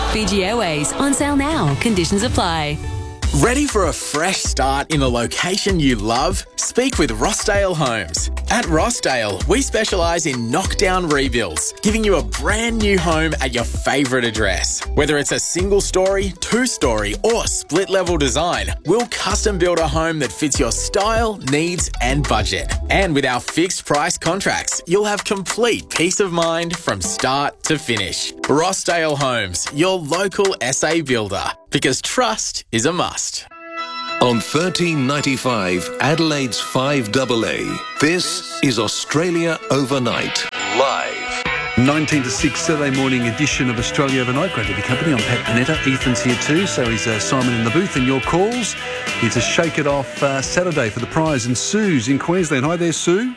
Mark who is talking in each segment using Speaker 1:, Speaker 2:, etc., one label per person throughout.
Speaker 1: Fiji Airways, on sale now. Conditions apply.
Speaker 2: Ready for a fresh start in the location you love? Speak with Rossdale Homes. At Rossdale, we specialise in knockdown rebuilds, giving you a brand new home at your favourite address. Whether it's a single story, two-story or split level design, we'll custom build a home that fits your style, needs and budget. And with our fixed price contracts, you'll have complete peace of mind from start to finish. Rossdale Homes, your local SA builder. Because trust is a must.
Speaker 3: On 1395 Adelaide's 5AA, this is Australia Overnight, live.
Speaker 4: 19 to 6 Saturday morning edition of Australia Overnight. Great to be company. I'm Pat Panetta. Ethan's here too, so is Simon in the booth. And your calls. It's a Shake It Off Saturday for the prize. And Sue's in Queensland. Hi there, Sue.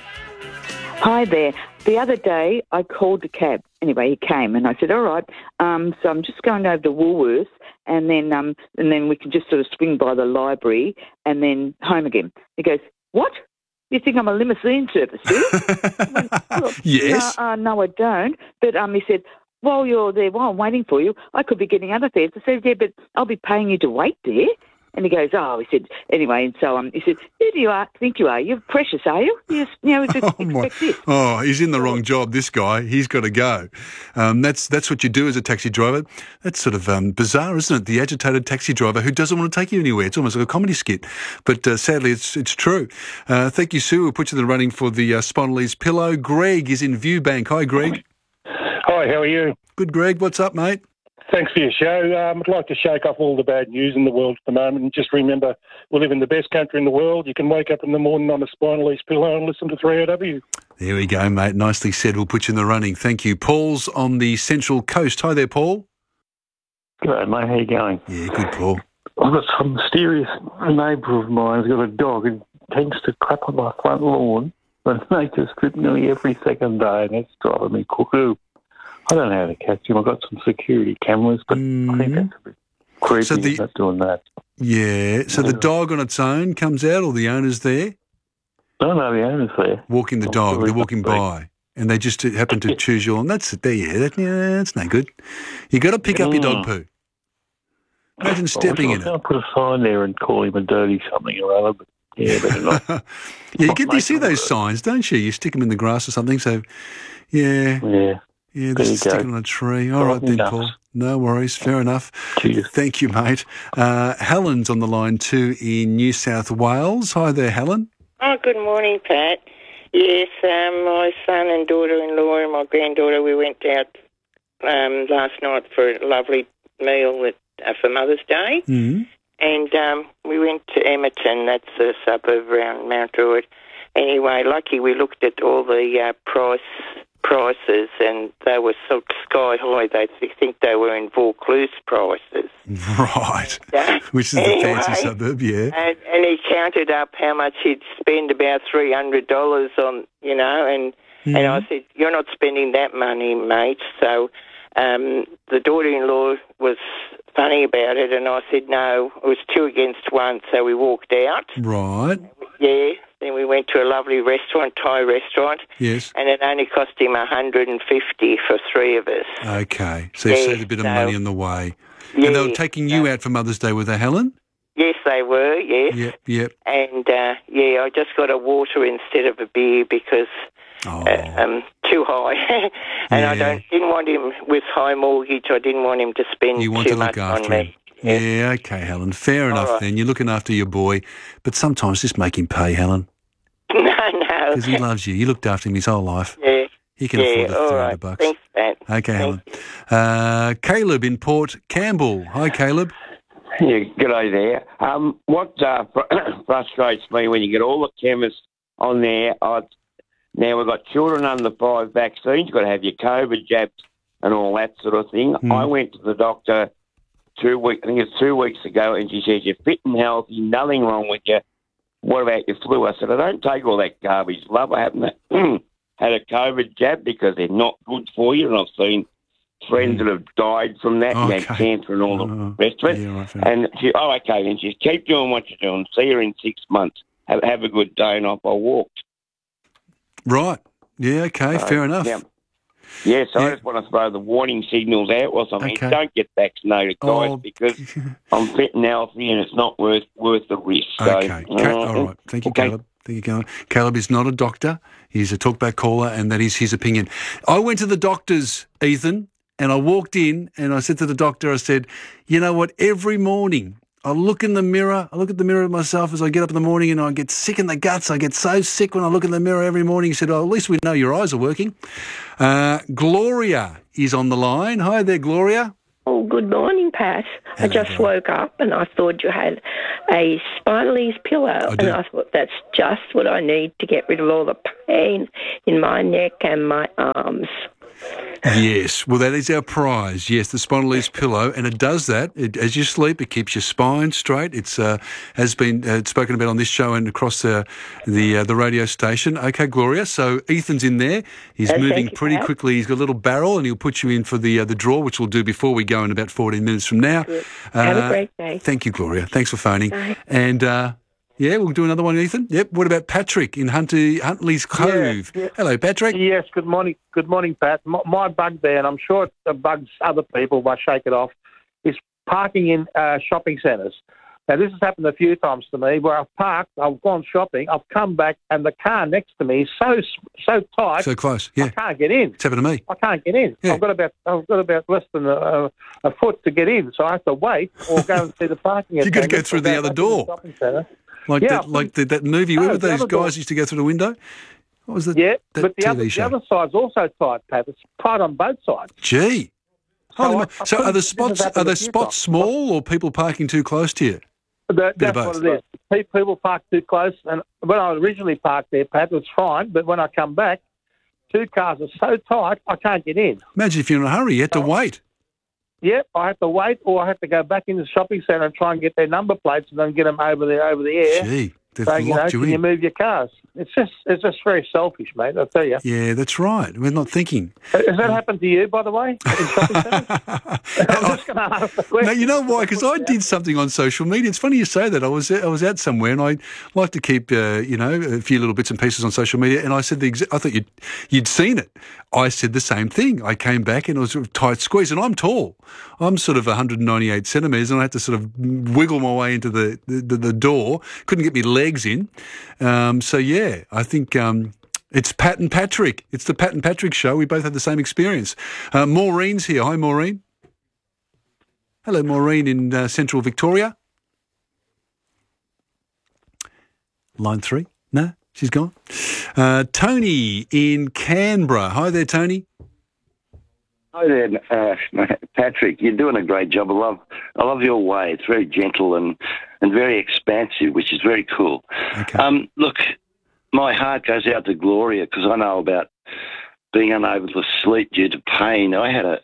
Speaker 5: Hi there. The other day I called the cab. Anyway, he came and I said, all right, so I'm just going over to Woolworths and then we can just sort of swing by the library and then home again. He goes, what? You think I'm a limousine service, do you? I went,
Speaker 4: yes.
Speaker 5: No, I don't. But he said, while you're there, while I'm waiting for you, I could be getting other fares. I said, yeah, but I'll be paying you to wait there. And he goes, he said, anyway, and so he said, who do you think you are? You're precious, are you? Yes, expect this.
Speaker 4: Oh, he's in the wrong job, this guy. He's got to go. That's what you do as a taxi driver. That's sort of bizarre, isn't it? The agitated taxi driver who doesn't want to take you anywhere. It's almost like a comedy skit. But sadly, it's true. Thank you, Sue. We'll put you in the running for the Spondyles pillow. Greg is in Viewbank. Hi, Greg.
Speaker 6: Hi, how are you?
Speaker 4: Good, Greg. What's up, mate?
Speaker 6: Thanks for your show. I'd like to shake off all the bad news in the world at the moment and just remember we live in the best country in the world. You can wake up in the morning on a spinal pillow and listen to 3AW.
Speaker 4: There we go, mate. Nicely said. We'll put you in the running. Thank you. Paul's on the Central Coast. Hi there, Paul.
Speaker 7: G'day, mate. How you going?
Speaker 4: Yeah, good, Paul.
Speaker 7: I've got some mysterious neighbour of mine who's got a dog and tends to crap on my front lawn and they just strip nearly every second day and that's driving me cuckoo. I don't know how to catch him. I've got some security cameras, but I think that's a bit creepy not doing that.
Speaker 4: Yeah, so the dog on its own comes out or the owner's there?
Speaker 7: No, the owner's there.
Speaker 4: Walking the dog, they're walking by and they just happen to choose you on. That's no good. You got to pick up your dog poo. Imagine stepping in it.
Speaker 7: I'll put a sign there and call him a dirty something or other, but yeah, better not.
Speaker 4: You see those signs, don't you? You stick them in the grass or something, so yeah. Yeah, this is sticking on a tree. All right then, Paul. No worries. Fair enough.
Speaker 7: Cheers.
Speaker 4: Thank you, mate. Helen's on the line too in New South Wales. Hi there, Helen.
Speaker 8: Oh, good morning, Pat. Yes, my son and daughter-in-law and my granddaughter, we went out last night for a lovely meal for Mother's Day.
Speaker 4: Mm-hmm.
Speaker 8: And we went to Emerton, that's a suburb around Mount Druitt. Anyway, lucky we looked at all the prices and they were so sky high. They think they were in Vaucluse prices.
Speaker 4: Right. Which is the fancy suburb, yeah.
Speaker 8: And he counted up how much he'd spend, about $300 on, and I said, you're not spending that money, mate. So the daughter-in-law was funny about it and I said, no, it was 2 against 1, so we walked out.
Speaker 4: Right.
Speaker 8: Yeah. Then we went to a lovely restaurant, Thai restaurant.
Speaker 4: Yes.
Speaker 8: And it only cost him $150 for 3 of us.
Speaker 4: Okay. So you saved a bit of money on the way. Yeah, and they were taking you out for Mother's Day, were they, Helen?
Speaker 8: Yes, they were, yes.
Speaker 4: Yep.
Speaker 8: And, I just got a water instead of a beer because too high. And I didn't want him with high mortgage. I didn't want him to spend too much on me.
Speaker 4: Yeah, okay, Helen. Fair enough then. You're looking after your boy. But sometimes just make him pay, Helen.
Speaker 8: No.
Speaker 4: Because he loves you. You looked after him his whole life.
Speaker 8: Yeah.
Speaker 4: He can afford the $300.
Speaker 8: Thanks, Pat.
Speaker 4: Okay, Helen. Caleb in Port Campbell. Hi, Caleb.
Speaker 9: Yeah, g'day there. What frustrates me when you get all the chemists on there, now we've got children under 5 vaccines, you've got to have your COVID jabs and all that sort of thing. I went to the doctor 2 weeks ago, and she says, you're fit and healthy, nothing wrong with you. What about your flu? I said, I don't take all that garbage, love. I haven't had a COVID jab because they're not good for you, and I've seen friends that have died from that and had cancer and all the rest of it.
Speaker 4: Yeah, right,
Speaker 9: and she, okay, and she keep doing what you're doing. See you in 6 months. Have a good day, and off I walked.
Speaker 4: Right. Yeah, okay, fair enough.
Speaker 9: Yeah. Yes, I
Speaker 4: Yeah.
Speaker 9: just want to throw the warning signals out or something.
Speaker 4: Okay.
Speaker 9: Don't get vaccinated, guys,
Speaker 4: Oh.
Speaker 9: because I'm fit and healthy and it's not worth the risk.
Speaker 4: Okay.
Speaker 9: So,
Speaker 4: All right. Thank you,
Speaker 9: okay.
Speaker 4: Caleb. Thank you, Caleb. Caleb is not a doctor. He's a talkback caller, and that is his opinion. I went to the doctor's, Ethan, and I walked in and I said to the doctor, I said, you know what, every morning I look in the mirror, I look at the mirror of myself as I get up in the morning and I get sick in the guts. I get so sick when I look in the mirror every morning. He said, oh, at least we know your eyes are working. Gloria is on the line. Hi there, Gloria.
Speaker 10: Oh, good morning, Pat.
Speaker 4: Hello,
Speaker 10: I just
Speaker 4: Gloria.
Speaker 10: woke up and I thought you had a spinal ease pillow,
Speaker 4: do.
Speaker 10: and I thought that's just what I need to get rid of all the pain in my neck and my arms.
Speaker 4: Yes, well, that is our prize. Yes, the spinal ease pillow, and it does that. As you sleep, it keeps your spine straight. It's has been spoken about on this show and across the radio station. Okay, Gloria. So Ethan's in there. He's
Speaker 10: Thank
Speaker 4: moving
Speaker 10: you,
Speaker 4: pretty
Speaker 10: Pat.
Speaker 4: quickly. He's got a little barrel, and he'll put you in for the draw, which we'll do before we go in about 14 minutes from now.
Speaker 10: Good. Have a great day.
Speaker 4: Thank you, Gloria. Thanks for phoning.
Speaker 10: Bye.
Speaker 4: And. Yeah, we'll do another one, Ethan. Yep. What about Patrick in Huntley's Cove?
Speaker 11: Yeah.
Speaker 4: Hello, Patrick.
Speaker 11: Yes, good morning. Good morning, Pat. My bugbear, and I'm sure it bugs other people by Shake It Off, is parking in shopping centres. Now, this has happened a few times to me where I've parked, I've gone shopping, I've come back, and the car next to me is so tight,
Speaker 4: So close. Yeah.
Speaker 11: I can't get in.
Speaker 4: It's happened to me.
Speaker 11: I can't get in.
Speaker 4: Yeah.
Speaker 11: I've got about less than a foot to get in, so I have to wait or go and see the parking.
Speaker 4: You've got to go
Speaker 11: attendant
Speaker 4: through
Speaker 11: or
Speaker 4: the
Speaker 11: go
Speaker 4: other
Speaker 11: back to the
Speaker 4: door.
Speaker 11: shopping centre.
Speaker 4: Like
Speaker 11: Yeah,
Speaker 4: that movie. Where
Speaker 11: No,
Speaker 4: were
Speaker 11: the
Speaker 4: those
Speaker 11: other door.
Speaker 4: guys used to go through the window? What was that?
Speaker 11: Yeah,
Speaker 4: that
Speaker 11: but the
Speaker 4: TV show?
Speaker 11: other side's also tight, Pat. It's tight on both sides.
Speaker 4: Gee. Holy mo-
Speaker 11: I
Speaker 4: so are
Speaker 11: couldn't-
Speaker 4: the
Speaker 11: this has
Speaker 4: spots
Speaker 11: happened a few
Speaker 4: spots
Speaker 11: times.
Speaker 4: small or people parking too close to you? Bit
Speaker 11: That's
Speaker 4: of
Speaker 11: what
Speaker 4: both.
Speaker 11: it is. People park too close, and when I originally parked there, Pat, it was fine. But when I come back, two cars are so tight, I can't get in.
Speaker 4: Imagine if you're in a hurry, you had to wait.
Speaker 11: Yep, I have to wait, or I have to go back into the shopping centre and try and get their number plates and then get them over the air.
Speaker 4: Gee, they've
Speaker 11: So,
Speaker 4: locked you
Speaker 11: can you
Speaker 4: in.
Speaker 11: move your cars? It's just very selfish, mate. I tell you.
Speaker 4: Yeah, that's right. We're not thinking.
Speaker 11: Has that happened to you, by the way, in shopping centres? I'm just going to ask the question.
Speaker 4: No, you know why? Because I did something on social media. It's funny you say that. I was out somewhere, and I like to keep a few little bits and pieces on social media. And I said I thought you'd seen it. I said the same thing. I came back and it was a tight squeeze, and I'm tall. I'm sort of 198 centimetres, and I had to sort of wiggle my way into the door. Couldn't get my legs in. So yeah, I think. It's Pat and Patrick. It's the Pat and Patrick show. We both had the same experience. Maureen's here. Hi, Maureen. Hello, Maureen in Central Victoria. Line 3. No, she's gone. Tony in Canberra. Hi there, Tony.
Speaker 12: Hi there, Patrick. You're doing a great job. I love your way. It's very gentle and very expansive, which is very cool.
Speaker 4: Okay.
Speaker 12: Look, my heart goes out to Gloria because I know about being unable to sleep due to pain. I had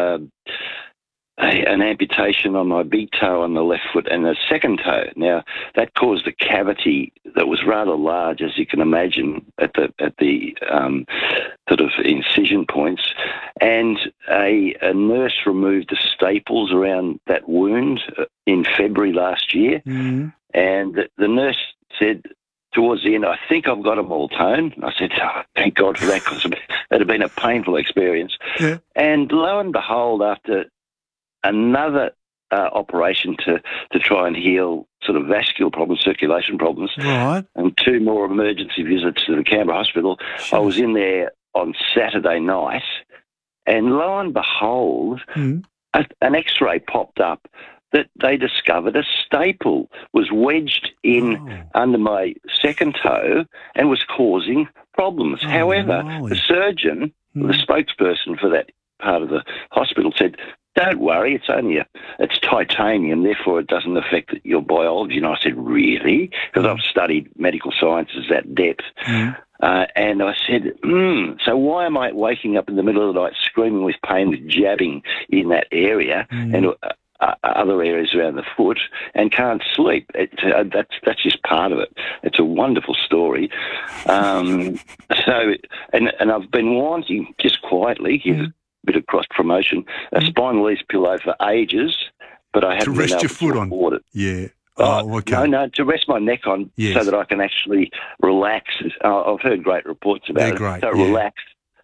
Speaker 12: an amputation on my big toe on the left foot and the second toe. Now, that caused a cavity that was rather large, as you can imagine, at the sort of incision points. And a nurse removed the staples around that wound in February last year.
Speaker 4: Mm-hmm.
Speaker 12: And the nurse said towards the end, I think I've got them all, Tone. I said, oh, thank God for that, because it had been a painful experience.
Speaker 4: Yeah.
Speaker 12: And lo and behold, after another operation to try and heal sort of vascular problems, circulation problems,
Speaker 4: Right.
Speaker 12: and 2 more emergency visits to the Canberra Hospital, I was in there on Saturday night, and lo and behold,
Speaker 4: Mm.
Speaker 12: an X-ray popped up that they discovered a staple was wedged in under my second toe and was causing problems. However,
Speaker 4: moly.
Speaker 12: the surgeon, the spokesperson for that part of the hospital, said, don't worry, it's titanium, therefore it doesn't affect your biology. And I said, really? Because I've studied medical sciences at depth. And I said, so why am I waking up in the middle of the night screaming with pain, with jabbing in that area and other areas around the foot and can't sleep? That's just part of it. It's a wonderful story. And I've been wanting, just quietly, here's a bit of cross-promotion, a spinal ease pillow for ages, but I haven't
Speaker 4: To rest
Speaker 12: been able
Speaker 4: your foot
Speaker 12: to
Speaker 4: on.
Speaker 12: afford it.
Speaker 4: Yeah. Oh, okay.
Speaker 12: No, to rest my neck on
Speaker 4: Yes.
Speaker 12: so that I can actually relax. I've heard great reports about
Speaker 4: They're
Speaker 12: it.
Speaker 4: great,
Speaker 12: So
Speaker 4: yeah.
Speaker 12: relax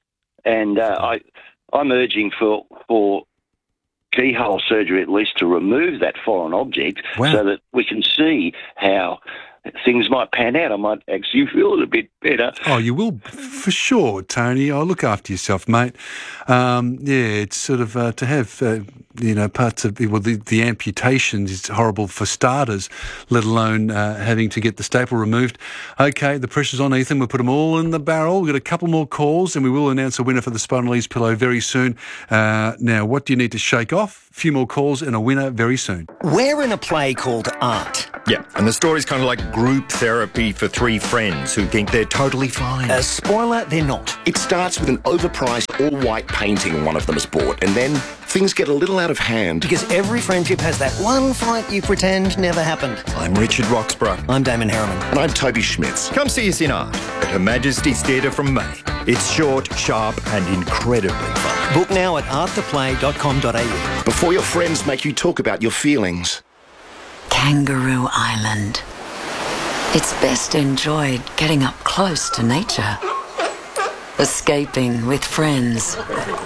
Speaker 12: and I'm urging for keyhole surgery at least to remove that foreign object so that we can see how things might pan out. I might actually feel a little bit better.
Speaker 4: Oh, you will, for sure, Tony. Oh, look after yourself, mate. It's sort of to have, parts of the amputations is horrible for starters, let alone having to get the staple removed. Okay, the pressure's on, Ethan. We'll put them all in the barrel. We've got a couple more calls and we will announce a winner for the Spinal Ease pillow very soon. Now, what do you need to shake off? A few more calls and a winner very soon.
Speaker 13: We're in a play called Art.
Speaker 14: Yeah, and the story's kind of like group therapy for three friends who think they're totally fine.
Speaker 13: Spoiler, they're not.
Speaker 15: It starts with an overpriced all-white painting one of them has bought, and then things get a little out of hand.
Speaker 13: Because every friendship has that one fight you pretend never happened.
Speaker 14: I'm Richard Roxburgh.
Speaker 13: I'm Damon Harriman.
Speaker 15: And I'm Toby Schmitz.
Speaker 14: Come see us in Art at Her Majesty's Theatre from May. It's short, sharp and incredibly fun.
Speaker 13: Book now at arttheplay.com.au.
Speaker 15: Before your friends make you talk about your feelings.
Speaker 1: Kangaroo Island. It's best enjoyed getting up close to nature. Escaping with friends.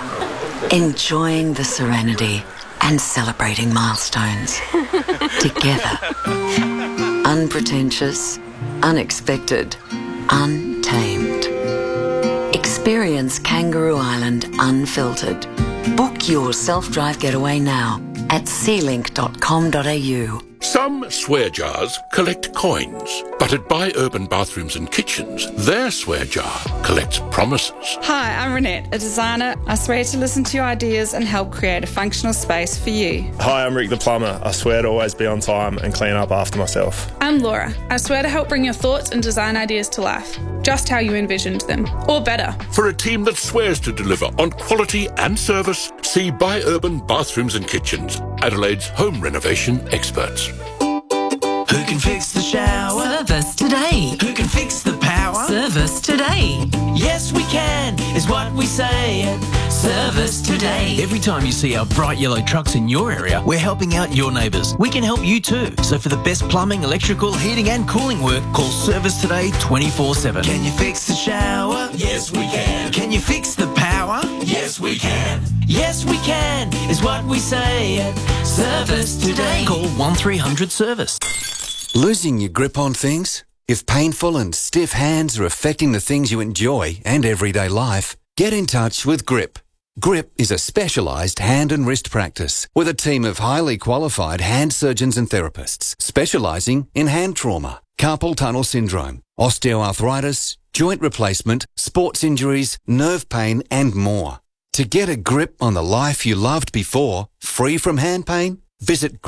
Speaker 1: Enjoying the serenity and celebrating milestones. Together. Unpretentious, unexpected, untamed. Experience Kangaroo Island unfiltered. Book your self-drive getaway now at sealink.com.au.
Speaker 16: Some swear jars collect coins, but at Buy Urban Bathrooms and Kitchens, their swear jar collects promises.
Speaker 17: Hi, I'm Renette, a designer. I swear to listen to your ideas and help create a functional space for you.
Speaker 18: Hi, I'm Rick the plumber. I swear to always be on time and clean up after myself.
Speaker 17: I'm Laura. I swear to help bring your thoughts and design ideas to life, just how you envisioned them, or better.
Speaker 16: For a team that swears to deliver on quality and service, see Buy Urban Bathrooms and Kitchens, Adelaide's home renovation experts.
Speaker 19: Who can fix the shower?
Speaker 1: Service today.
Speaker 19: Who can fix the power?
Speaker 1: Service today.
Speaker 19: Yes, we can, is what we say at Service Today. Every time you see our bright yellow trucks in your area, we're helping out your neighbours. We can help you too. So for the best plumbing, electrical, heating and cooling work, call Service Today 24/7. Can you fix the shower? Yes, we can. Can you fix the power? Yes, we can. Yes, we can, is what we say at Service Today. Call 1300 Service.
Speaker 20: Losing your grip on things? If painful and stiff hands are affecting the things you enjoy and everyday life, get in touch with Grip. Grip is a specialised hand and wrist practice with a team of highly qualified hand surgeons and therapists specialising in hand trauma, carpal tunnel syndrome, osteoarthritis, joint replacement, sports injuries, nerve pain and more. To get a grip on the life you loved before, free from hand pain, visit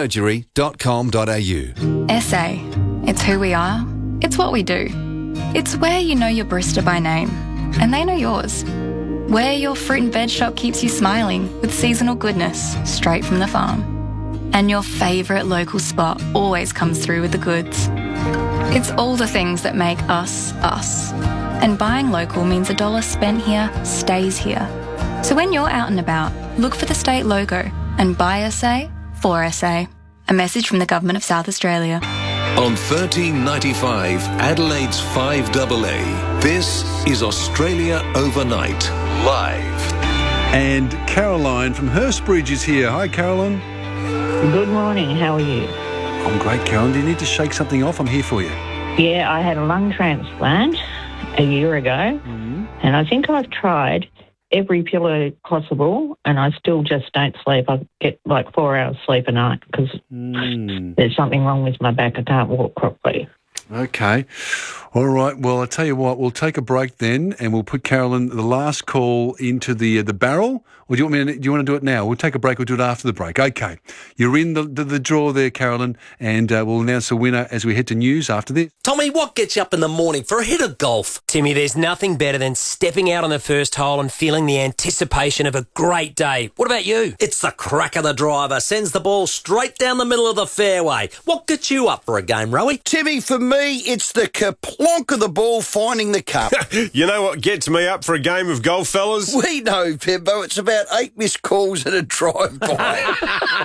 Speaker 20: gripsurgery.com.au.
Speaker 21: SA. It's who we are. It's what we do. It's where you know your barista by name, and they know yours. Where your fruit and veg shop keeps you smiling with seasonal goodness straight from the farm. And your favourite local spot always comes through with the goods. It's all the things that make us, us. And buying local means $1 spent here stays here. So when you're out and about, look for the state logo and buy SA for SA. A message from the Government of South Australia.
Speaker 3: On 1395 Adelaide's 5AA, this is Australia Overnight, live.
Speaker 4: And Caroline from Hurstbridge is here. Hi, Caroline.
Speaker 22: Good morning. How are you?
Speaker 4: I'm great, Caroline. Do you need to shake something off? I'm here for you.
Speaker 22: Yeah, I had a lung transplant a year ago, and I think I've tried every pillow possible, and I still just don't sleep. I get like 4 hours sleep a night because there's something wrong with my back. I can't walk properly.
Speaker 4: Okay. All right. Well, I'll tell you what. We'll take a break then, and we'll put Caroline, the last call, into the barrel. Or do you want to do it now? We'll take a break. We'll do it after the break. Okay. You're in the draw there, Caroline, and we'll announce the winner as we head to news after this.
Speaker 23: Tommy, what gets you up in the morning for a hit of golf?
Speaker 24: Timmy, there's nothing better than stepping out on the first hole and feeling the anticipation of a great day. What about you?
Speaker 23: It's the crack of the driver. Sends the ball straight down the middle of the fairway. What gets you up for a game, Rowie?
Speaker 25: Timmy, for me, it's the kerplonk of the ball finding the cup.
Speaker 26: You know what gets me up for a game of golf, fellas?
Speaker 25: We know, Pimbo. It's about 8 missed calls and a drive-by.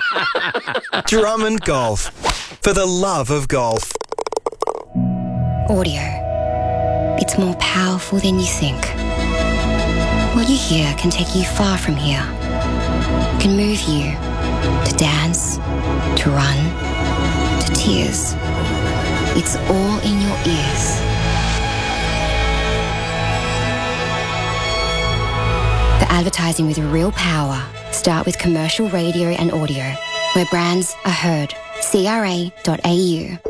Speaker 27: Drummond Golf. For the love of golf.
Speaker 28: Audio. It's more powerful than you think.
Speaker 2: What you hear can take you far from here. It can move you to dance, to run, to tears. It's all in your ears. For advertising with real power, start with commercial radio and audio, where brands are heard. CRA.au.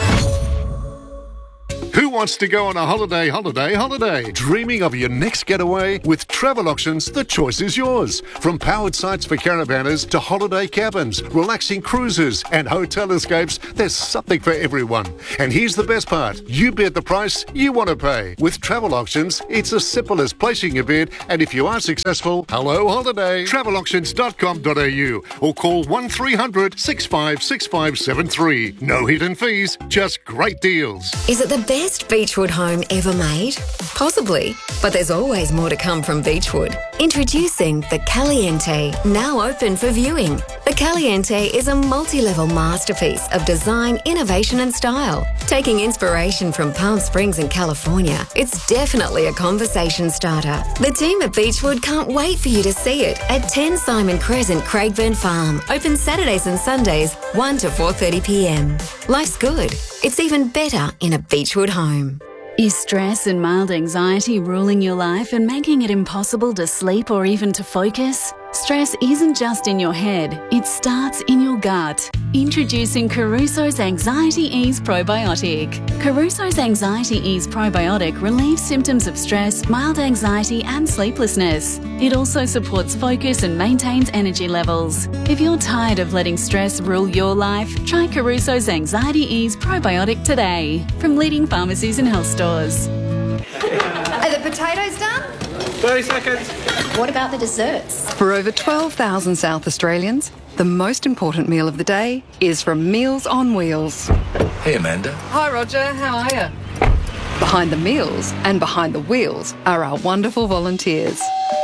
Speaker 5: Who wants to go on a holiday? Dreaming of your next getaway? With Travel Auctions, the choice is yours. From powered sites for caravanners to holiday cabins, relaxing cruises and hotel escapes, there's something for everyone. And here's the best part. You bid the price you want to pay. With Travel Auctions, it's as simple as placing your bid, and if you are successful, hello holiday. Travelauctions.com.au or call 1300 65 6573. No hidden fees, just great deals.
Speaker 6: Is it the best Beechwood home ever made? Possibly, but there's always more to come from Beechwood. Introducing the Caliente, now open for viewing. The Caliente is a multi-level masterpiece of design, innovation and style. Taking inspiration from Palm Springs in California, it's definitely a conversation starter. The team at Beechwood can't wait for you to see it at 10 Simon Crescent, Craigburn Farm. Open Saturdays and Sundays, 1 to 4:30 p.m. Life's good. It's even better in a Beechwood home.
Speaker 7: Is stress and mild anxiety ruling your life and making it impossible to sleep or even to focus? Stress isn't just in your head, it starts in your gut. Introducing Caruso's Anxiety Ease Probiotic. Caruso's Anxiety Ease Probiotic relieves symptoms of stress, mild anxiety and sleeplessness. It also supports focus and maintains energy levels. If you're tired of letting stress rule your life, try Caruso's Anxiety Ease Probiotic today from leading pharmacies and health stores.
Speaker 8: Are the potatoes done?
Speaker 9: 30 seconds.
Speaker 8: What about the desserts?
Speaker 10: For over 12,000 South Australians, the most important meal of the day is from Meals on Wheels.
Speaker 3: Hey, Amanda.
Speaker 10: Hi, Roger. How are you? Behind the meals and behind the wheels are our wonderful volunteers.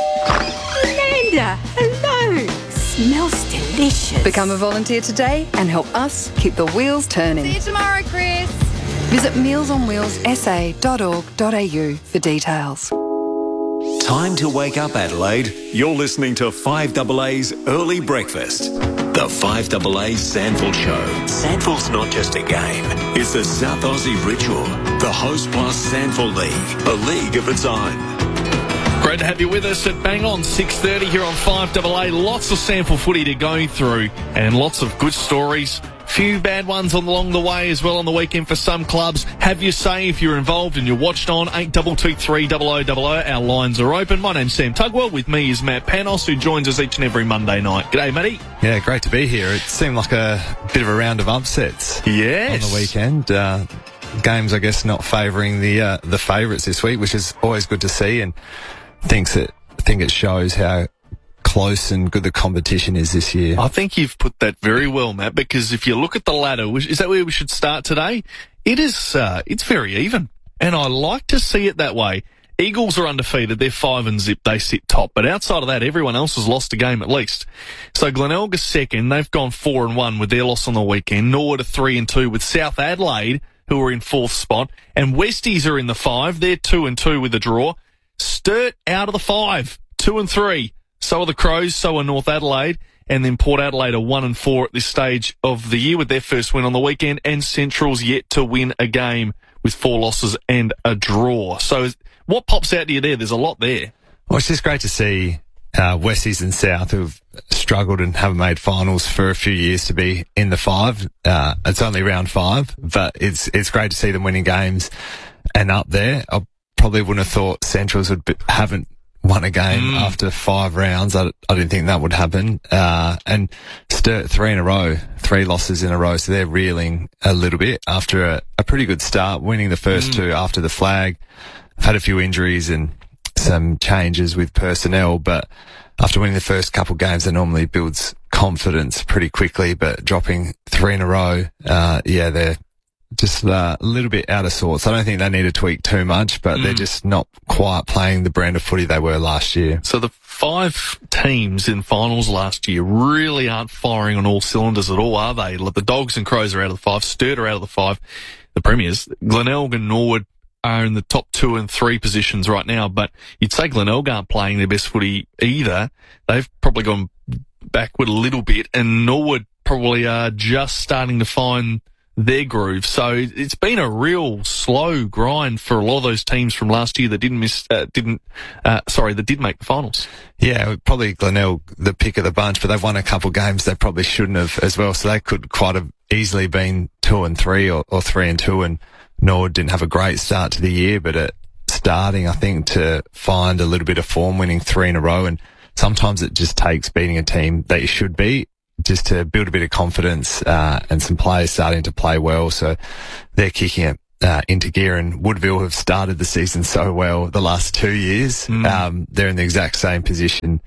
Speaker 8: Amanda, hello. Smells delicious.
Speaker 10: Become a volunteer today and help us keep the wheels turning.
Speaker 8: See you tomorrow, Chris.
Speaker 10: Visit mealsonwheelssa.org.au for details.
Speaker 28: Time to wake up, Adelaide. You're listening to 5AA's Early Breakfast. The 5AA Sandford Show. Sandford's not just a game. It's a South Aussie ritual. The Host Plus Sandford League. A league of its own.
Speaker 29: Great to have you with us at bang on 6:30 here on 5AA. Lots of Sandford footy to go through and lots of good stories. Few bad ones along the way as well on the weekend for some clubs. Have your say if you're involved and you're watched on 8223 0000. Our lines are open. My name's Sam Tugwell. With me is Matt Panos, who joins us each and every Monday night. G'day, Matty.
Speaker 30: Yeah, great to be here. It seemed like a bit of a round of upsets.
Speaker 29: Yes.
Speaker 30: On the weekend. Games, I guess, not favouring the favourites this week, which is always good to see, and I think it shows how close and good the competition is this year.
Speaker 29: I think you've put that very well, Matt, because if you look at the ladder, is that where we should start today? It is, it's very even, and I like to see it that way. Eagles are undefeated. They're 5-0. They sit top. But outside of that, everyone else has lost a game at least. So Glenelga's second. They've gone 4-1 with their loss on the weekend. Norwood are 3-2 with South Adelaide, who are in fourth spot. And Westies are in the 5. They're 2-2 with a draw. Sturt out of the 5, 2-3. So are the Crows, so are North Adelaide, and then Port Adelaide are 1-4 at this stage of the year with their first win on the weekend, and Central's yet to win a game with 4 losses and a draw. So what pops out to you there? There's a lot there.
Speaker 30: Well, it's just great to see Westies and South, who've struggled and haven't made finals for a few years, to be in the 5. It's only round 5, but it's great to see them winning games and up there. I probably wouldn't have thought Centrals haven't won a game after 5 rounds. I didn't think that would happen. And Sturt 3 in a row, 3 losses in a row. So they're reeling a little bit after a pretty good start, winning the first 2 after the flag. I've had a few injuries and some changes with personnel, but after winning the first couple games, that normally builds confidence pretty quickly, but dropping 3 in a row, they're just a little bit out of sorts. I don't think they need to tweak too much, but they're just not quite playing the brand of footy they were last year.
Speaker 29: So the 5 teams in finals last year really aren't firing on all cylinders at all, are they? The Dogs and Crows are out of the 5. Sturt are out of the 5. The Premiers, Glenelg and Norwood are in the top 2 and 3 positions right now, but you'd say Glenelg aren't playing their best footy either. They've probably gone backward a little bit, and Norwood probably are just starting to find their groove. So it's been a real slow grind for a lot of those teams from last year that that did make the finals.
Speaker 30: Yeah, probably Glenelg the pick of the bunch, but they've won a couple games they probably shouldn't have as well. So they could quite have easily been 2 and 3 or 3 and 2, and Norwood didn't have a great start to the year, but at starting, I think, to find a little bit of form, winning 3 in a row, and sometimes it just takes beating a team that you should be just to build a bit of confidence, and some players starting to play well. So they're kicking it into gear, and Woodville have started the season so well the last 2 years. They're in the exact same position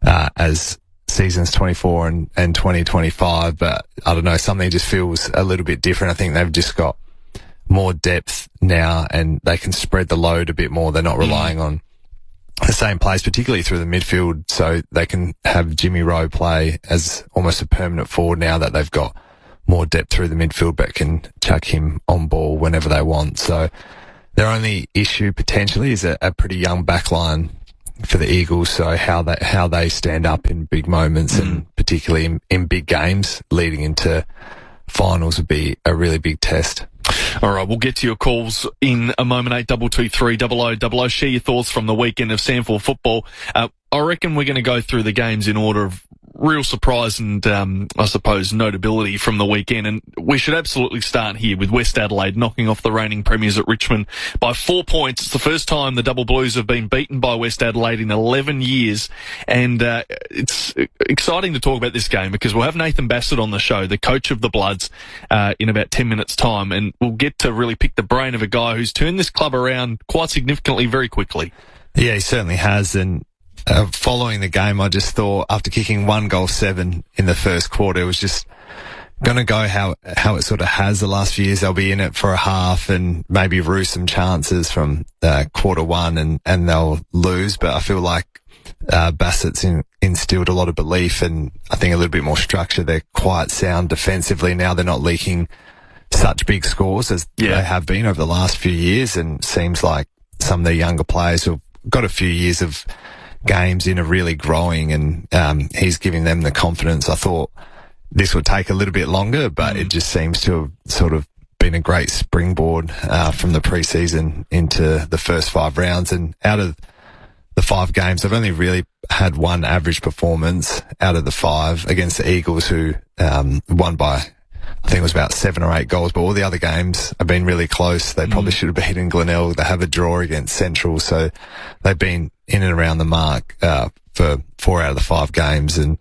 Speaker 30: as seasons 24 and 2025, but I don't know, something just feels a little bit different. I think they've just got more depth now, and they can spread the load a bit more. They're not relying on the same plays, particularly through the midfield, so they can have Jimmy Rowe play as almost a permanent forward now that they've got more depth through the midfield, but can chuck him on ball whenever they want. So their only issue potentially is a pretty young backline for the Eagles, so how they stand up in big moments, and particularly in big games leading into finals would be a really big test.
Speaker 29: All right, we'll get to your calls in a moment. 8223 0000. Share your thoughts from the weekend of SANFL football. I reckon we're going to go through the games in order of real surprise and, I suppose, notability from the weekend. And we should absolutely start here with West Adelaide knocking off the reigning premiers at Richmond by 4 points. It's the first time the Double Blues have been beaten by West Adelaide in 11 years. And it's exciting to talk about this game because we'll have Nathan Bassett on the show, the coach of the Bloods, in about 10 minutes' time. And we'll get to really pick the brain of a guy who's turned this club around quite significantly very quickly.
Speaker 30: Yeah, he certainly has. And following the game, I just thought after kicking 1-7 in the first quarter, it was just going to go how it sort of has the last few years. They'll be in it for a half and maybe rue some chances from quarter one and they'll lose. But I feel like Bassett's instilled a lot of belief and I think a little bit more structure. They're quite sound defensively now. They're not leaking such big scores as they have been over the last few years, and seems like some of the younger players who've got a few years of games in are really growing, and he's giving them the confidence. I thought this would take a little bit longer, but it just seems to have sort of been a great springboard from the preseason into the first 5 rounds. And out of the 5 games, they've only really had one average performance out of the 5 against the Eagles, who won by, I think it was about 7 or 8 goals, but all the other games have been really close. They probably should have beaten Glenelg. They have a draw against Central, so they've been in and around the mark for 4 out of the 5 games. And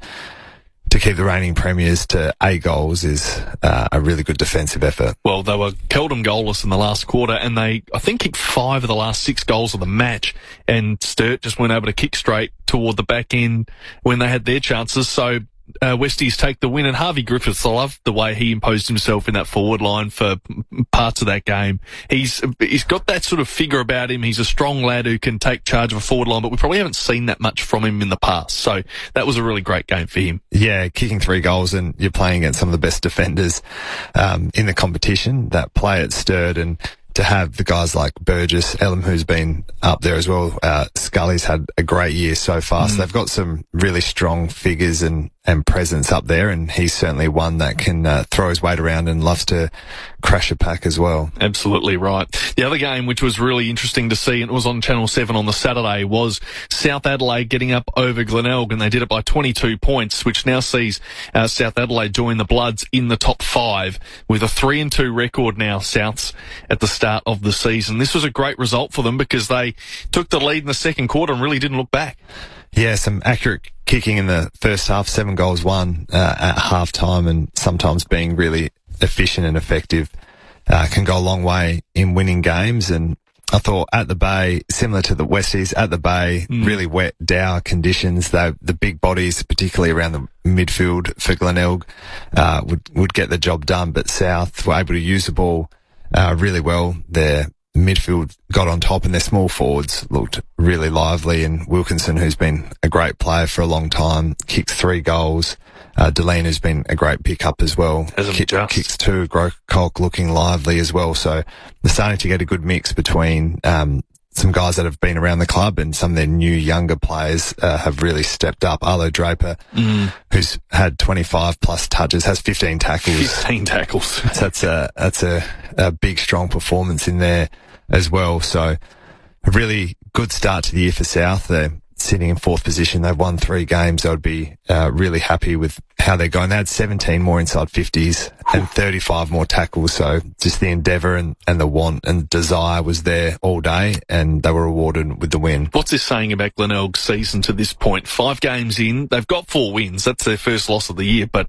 Speaker 30: to keep the reigning premiers to 8 goals is a really good defensive effort.
Speaker 29: Well, they were Keldon goalless in the last quarter, and they, I think, kicked 5 of the last 6 goals of the match, and Sturt just weren't able to kick straight toward the back end when they had their chances. So Westies take the win, and Harvey Griffiths, I love the way he imposed himself in that forward line for parts of that game. He's got that sort of figure about him. He's a strong lad who can take charge of a forward line, but we probably haven't seen that much from him in the past. So that was a really great game for him.
Speaker 30: Yeah, kicking 3 goals, and you're playing against some of the best defenders in the competition that play at Sturt, and to have the guys like Burgess, Elam, who's been up there as well. Scully's had a great year so far. So they've got some really strong figures and presence up there, and he's certainly one that can throw his weight around and loves to crash a pack as well.
Speaker 29: Absolutely right. The other game, which was really interesting to see, and it was on Channel 7 on the Saturday, was South Adelaide getting up over Glenelg, and they did it by 22 points, which now sees South Adelaide join the Bloods in the top 5 with a 3-2 record now, Souths, at the start of the season. This was a great result for them because they took the lead in the second quarter and really didn't look back.
Speaker 30: Yeah, some accurate kicking in the first half, 7 goals won at half time, and sometimes being really efficient and effective can go a long way in winning games. And I thought at the Bay, similar to the Westies, at the Bay, really wet, dour conditions. The big bodies, particularly around the midfield for Glenelg, would get the job done, but South were able to use the ball really well. Their midfield got on top, and their small forwards looked really lively. And Wilkinson, who's been a great player for a long time, kicked 3 goals. Delina's been a great pickup as well. Kicks too. Grokok looking lively as well. So they're starting to get a good mix between some guys that have been around the club and some of their new younger players have really stepped up. Arlo Draper, who's had 25 plus touches, has 15 tackles.
Speaker 29: 15 tackles.
Speaker 30: So that's a big, strong performance in there as well. So a really good start to the year for South. They're sitting in 4th position. They've won 3 games. They would be really happy with how they're going. They had 17 more inside 50s and 35 more tackles. So just the endeavour and the want and desire was there all day, and they were rewarded with the win.
Speaker 29: What's this saying about Glenelg's season to this point? 5 games in, they've got 4 wins. That's their first loss of the year. But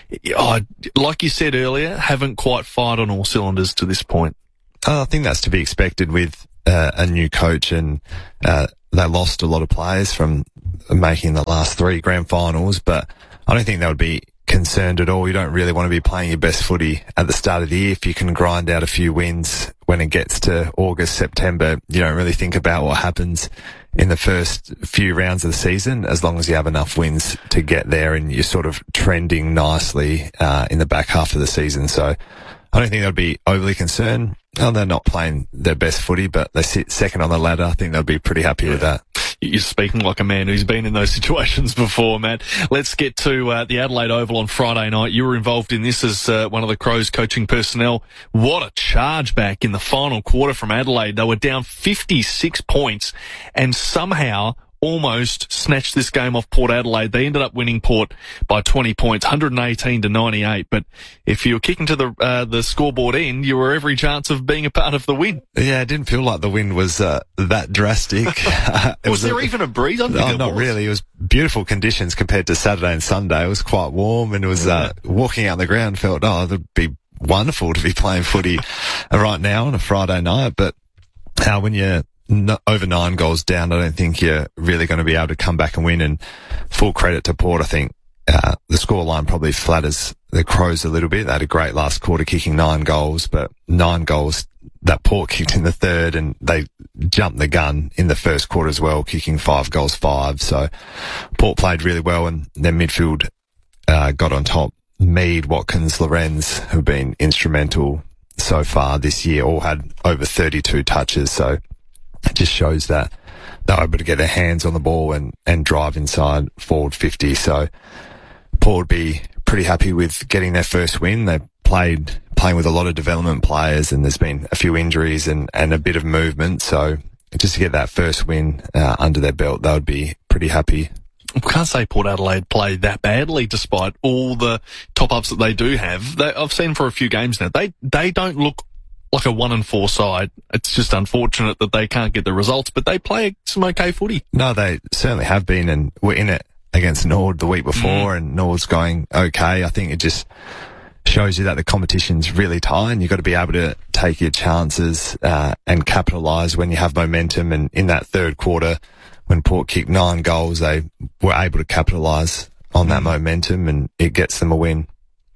Speaker 29: like you said earlier, haven't quite fired on all cylinders to this point.
Speaker 30: I think that's to be expected with a new coach, and they lost a lot of players from making the last 3 grand finals, but I don't think they would be concerned at all. You don't really want to be playing your best footy at the start of the year. If you can grind out a few wins when it gets to August, September, you don't really think about what happens in the first few rounds of the season, as long as you have enough wins to get there and you're sort of trending nicely in the back half of the season. So I don't think they'll be overly concerned. Oh, they're not playing their best footy, but they sit second on the ladder. I think they'll be pretty happy with that.
Speaker 29: You're speaking like a man who's been in those situations before, Matt. Let's get to the Adelaide Oval on Friday night. You were involved in this as one of the Crows coaching personnel. What a charge back in the final quarter from Adelaide. They were down 56 points and somehow almost snatched this game off Port Adelaide. They ended up winning Port by 20 points, 118 to 98. But if you were kicking to the scoreboard end, you were every chance of being a part of the win.
Speaker 30: Yeah, it didn't feel like the wind was that drastic.
Speaker 29: Was there even a breeze?
Speaker 30: Not really. It was beautiful conditions compared to Saturday and Sunday. It was quite warm, and it was walking out on the ground felt, it would be wonderful to be playing footy right now on a Friday night. But when you're over 9 goals down, I don't think you're really going to be able to come back and win. And full credit to Port. I think the scoreline probably flatters the Crows a little bit. They had a great last quarter, kicking 9 goals, but 9 goals that Port kicked in the third, and they jumped the gun in the first quarter as well, kicking 5 goals 5. So Port played really well, and their midfield got on top. Mead, Watkins, Lorenz have been instrumental so far this year. All had over 32 touches, so it just shows that they're able to get their hands on the ball and drive inside forward 50. So Port would be pretty happy with getting their first win. They playing with a lot of development players, and there's been a few injuries and a bit of movement. So just to get that first win under their belt, they would be pretty happy.
Speaker 29: We can't say Port Adelaide played that badly despite all the top-ups that they do have. I've seen for a few games now. They don't look like a 1-4 side. It's just unfortunate that they can't get the results, but they play some okay footy.
Speaker 30: No, they certainly have been, and we're in it against Nord the week before, and Nord's going okay. I think it just shows you that the competition's really tight, and you've got to be able to take your chances and capitalise when you have momentum. And in that third quarter, when Port kicked 9 goals, they were able to capitalise on that momentum, and it gets them a win.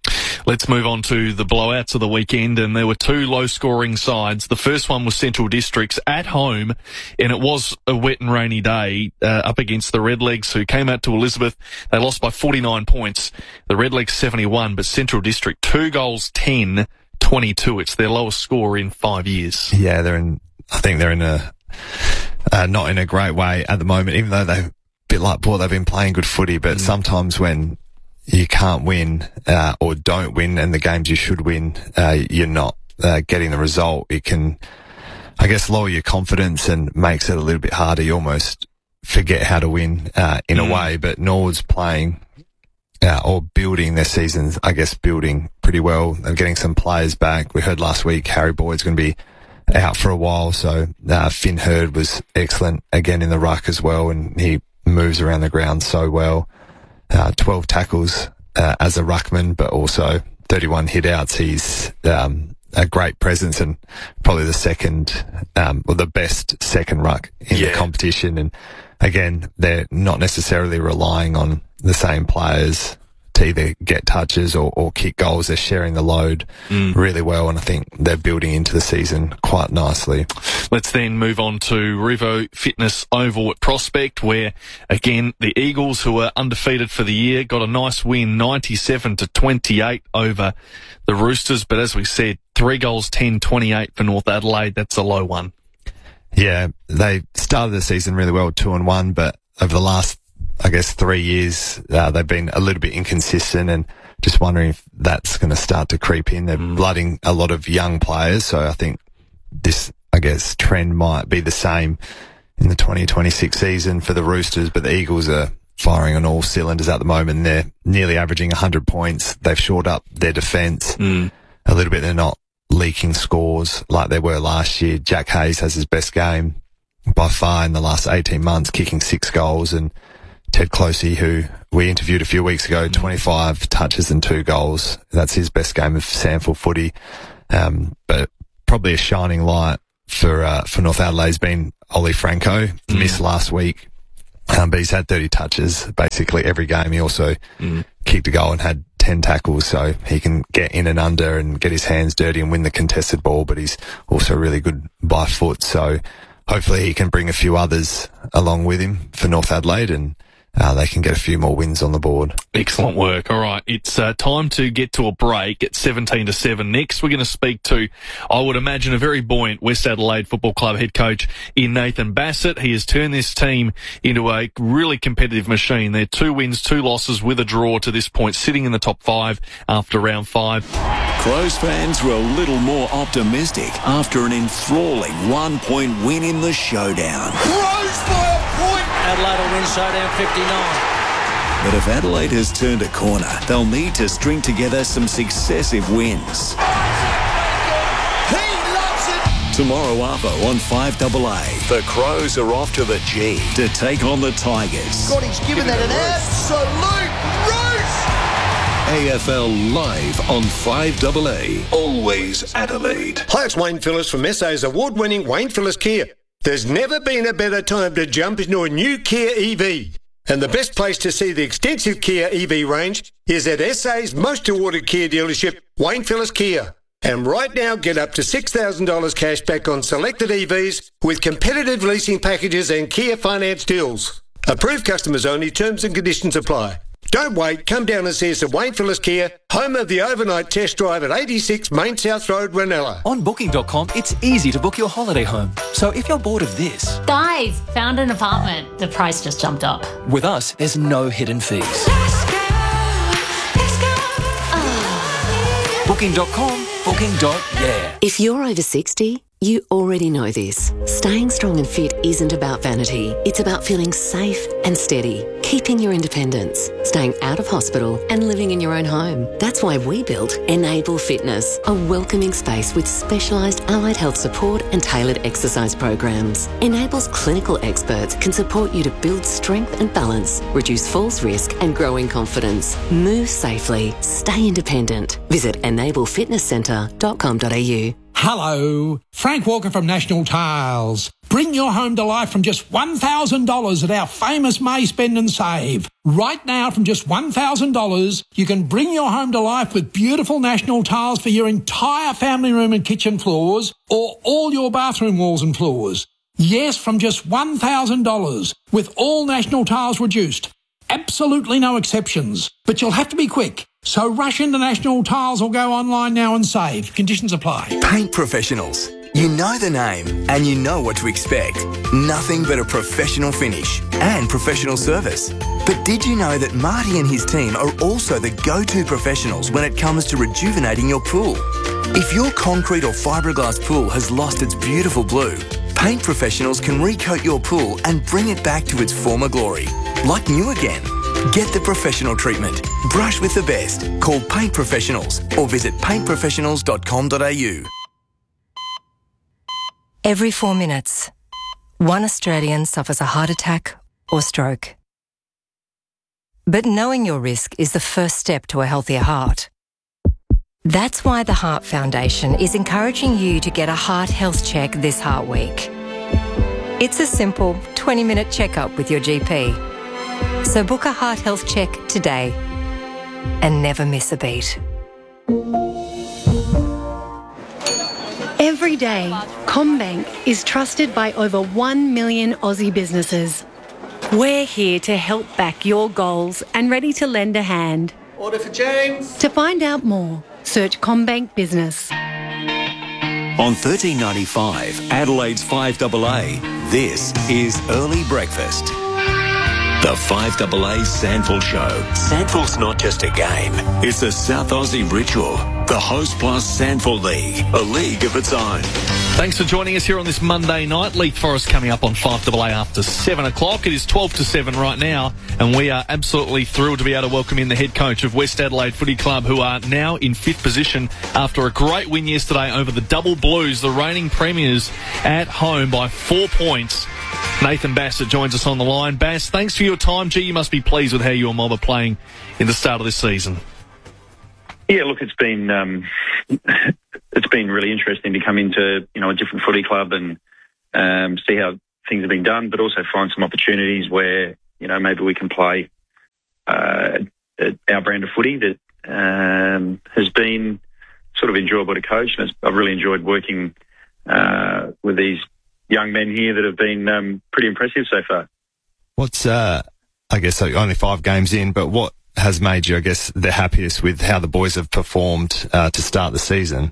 Speaker 29: Let's move on to the blowouts of the weekend, and there were 2 low-scoring sides. The first one was Central Districts at home, and it was a wet and rainy day up against the Redlegs, who came out to Elizabeth. They lost by 49 points. The Redlegs 71, but Central District 2 goals 10, 22. It's their lowest score in 5 years.
Speaker 30: Yeah, I think they're in not in a great way at the moment, even though they're a bit like Port, they've been playing good footy, but sometimes when you can't win or don't win, and the games you should win, you're not getting the result. It can, I guess, lower your confidence and makes it a little bit harder. You almost forget how to win in a way. But Nord's playing or building their seasons, I guess, building pretty well. They're getting some players back. We heard last week Harry Boyd's going to be out for a while, so Finn Hurd was excellent again in the ruck as well, and he moves around the ground so well. 12 tackles as a ruckman, but also 31 hit-outs. He's a great presence, and probably the second, or the best second ruck in the competition. And again, they're not necessarily relying on the same players to either get touches or kick goals. They're sharing the load really well, and I think they're building into the season quite nicely.
Speaker 29: Let's then move on to Revo Fitness Oval at Prospect, where, again, the Eagles, who are undefeated for the year, got a nice win, 97-28 over the Roosters. But as we said, 3 goals, 10-28 for North Adelaide. That's a low one.
Speaker 30: Yeah, they started the season really well, 2-1, but over the last, I guess, 3 years, they've been a little bit inconsistent, and just wondering if that's going to start to creep in. They're blooding a lot of young players, so I think this, I guess, trend might be the same in the 2026 season for the Roosters, but the Eagles are firing on all cylinders at the moment. They're nearly averaging 100 points. They've shored up their defence a little bit. They're not leaking scores like they were last year. Jack Hayes has his best game by far in the last 18 months, kicking 6 goals, and Ted Closey, who we interviewed a few weeks ago, 25 touches and 2 goals. That's his best game of SANFL footy. But probably a shining light for North Adelaide's been Ollie Franco. Missed last week, but he's had 30 touches basically every game. He also kicked a goal and had 10 tackles, so he can get in and under and get his hands dirty and win the contested ball, but he's also really good by foot. So hopefully he can bring a few others along with him for North Adelaide, and they can get a few more wins on the board.
Speaker 29: Excellent work. All right, it's time to get to a break at 17-7. Next, we're going to speak to, I would imagine, a very buoyant West Adelaide Football Club head coach in Nathan Bassett. He has turned this team into a really competitive machine. They're 2 wins, 2 losses with a draw to this point, sitting in the top 5 after round 5.
Speaker 3: Crows fans were a little more optimistic after an enthralling 1-point win in the showdown.
Speaker 1: Crows by a point! Adelaide will win showdown 59.
Speaker 3: But if Adelaide has turned a corner, they'll need to string together some successive wins.
Speaker 1: He loves it!
Speaker 3: Tomorrow Arvo on 5AA, the Crows are off to the G to take on the Tigers.
Speaker 1: God, he's given that an absolute roost!
Speaker 3: AFL Live on 5AA, always Adelaide.
Speaker 9: Hi, it's Wayne Phillips from SA's award-winning Wayne Phillips Kia. There's never been a better time to jump into a new Kia EV. And the best place to see the extensive Kia EV range is at SA's most awarded Kia dealership, Wayne Phillips Kia. And right now, get up to $6,000 cash back on selected EVs with competitive leasing packages and Kia finance deals. Approved customers only, terms and conditions apply. Don't wait, come down and see us at Wayne Phillips Kia, home of the overnight test drive at 86 Main South Road, Ranella.
Speaker 11: On Booking.com, it's easy to book your holiday home. So if you're bored of this...
Speaker 12: Guys, found an apartment. The price just jumped up.
Speaker 11: With us, there's no hidden fees. Booking.com, booking.yeah.
Speaker 13: If you're over 60... you already know this. Staying strong and fit isn't about vanity. It's about feeling safe and steady, keeping your independence, staying out of hospital and living in your own home. That's why we built Enable Fitness, a welcoming space with specialised allied health support and tailored exercise programs. Enable's clinical experts can support you to build strength and balance, reduce falls risk and grow in confidence. Move safely, stay independent. Visit enablefitnesscentre.com.au.
Speaker 14: Hello, Frank Walker from National Tiles. Bring your home to life from just $1,000 at our famous May Spend and Save. Right now, from just $1,000, you can bring your home to life with beautiful National Tiles for your entire family room and kitchen floors, or all your bathroom walls and floors. Yes, from just $1,000, with all National Tiles reduced. Absolutely no exceptions. But you'll have to be quick. So rush into National Tiles or go online now and save. Conditions apply.
Speaker 15: Paint professionals. You know the name and you know what to expect. Nothing but a professional finish and professional service. But did you know that Marty and his team are also the go-to professionals when it comes to rejuvenating your pool? If your concrete or fiberglass pool has lost its beautiful blue, paint professionals can recoat your pool and bring it back to its former glory, like new again. Get the professional treatment. Brush with the best. Call Paint Professionals or visit paintprofessionals.com.au.
Speaker 16: Every 4 minutes, one Australian suffers a heart attack or stroke. But knowing your risk is the first step to a healthier heart. That's why the Heart Foundation is encouraging you to get a heart health check this Heart Week. It's a simple 20-minute checkup with your GP. So book a heart health check today. and never miss a beat.
Speaker 4: Every day, CommBank is trusted by over 1 million Aussie businesses. We're here to help back your goals and ready to lend a hand.
Speaker 1: Order for James.
Speaker 4: To find out more, search CommBank Business.
Speaker 3: On 1395, Adelaide's 5AA, this is Early Breakfast. The 5AA Sandful Show. Sandful's not just a game, it's a South Aussie ritual. The Host Plus Sandful League, a league of its own.
Speaker 29: Thanks for joining us here on this Monday night. Leith Forest coming up on 5AA after 7 o'clock. It is 12 to 7 right now, and we are absolutely thrilled to be able to welcome in the head coach of West Adelaide Footy Club, who are now in 5th position after a great win yesterday over the Double Blues, the reigning premiers, at home by 4 points. Nathan Bassett joins us on the line. Bass, thanks for your time. Gee, you must be pleased with how your mob are playing in the start of this season.
Speaker 17: Yeah, look, it's been really interesting to come into a different footy club and see how things have been done, but also find some opportunities where maybe we can play our brand of footy that has been sort of enjoyable to coach. And I've really enjoyed working with these young men here that have been pretty impressive so far.
Speaker 30: What's I guess only 5 games in, but what has made you, I guess, the happiest with how the boys have performed to start the season?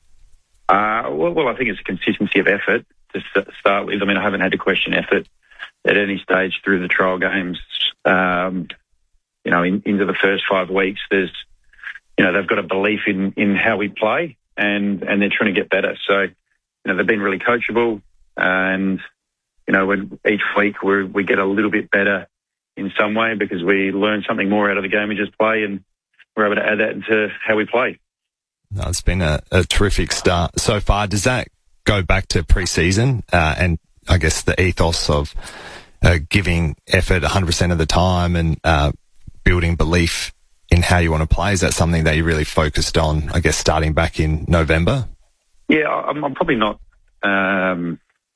Speaker 17: Well, I think it's a consistency of effort to start with. I mean, I haven't had to question effort at any stage through the trial games. Into the first 5 weeks, there's, they've got a belief in how we play, and they're trying to get better. So, they've been really coachable, and when each week we get a little bit better in some way because we learn something more out of the game we just play, and we're able to add that into how we play.
Speaker 30: No, it's been a terrific start so far. Does that go back to pre-season and I guess the ethos of giving effort 100% of the time and building belief in how you want to play? Is that something that you really focused on, I guess, starting back in November?
Speaker 17: Yeah, I'm probably not, as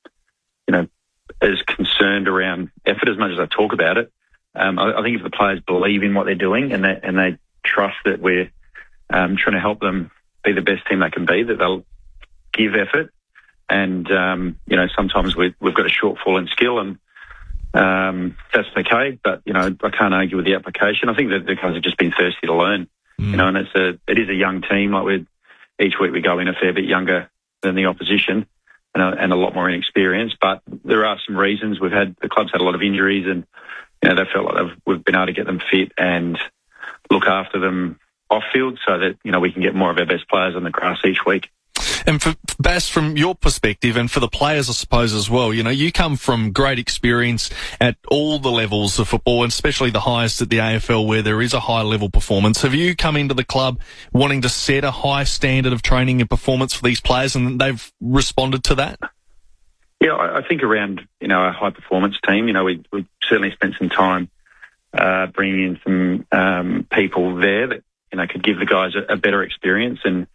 Speaker 17: concerned around effort as much as I talk about it. I think if the players believe in what they're doing and they trust that we're trying to help them be the best team they can be, that they'll give effort. And, sometimes we've got a shortfall in skill, and that's okay. But, I can't argue with the application. I think that the guys have just been thirsty to learn, and it is a young team. Like each week we go in a fair bit younger than the opposition and a lot more inexperienced. But there are some reasons. The club's had a lot of injuries, and, they felt like we've been able to get them fit and look after them off field so that, we can get more of our best players on the grass each week.
Speaker 29: And for Bass, from your perspective, and for the players, I suppose, as well, you come from great experience at all the levels of football, and especially the highest at the AFL, where there is a high-level performance. Have you come into the club wanting to set a high standard of training and performance for these players, and they've responded to that?
Speaker 17: Yeah, I think around, a high-performance team, we certainly spent some time bringing in some people there that, could give the guys a better experience and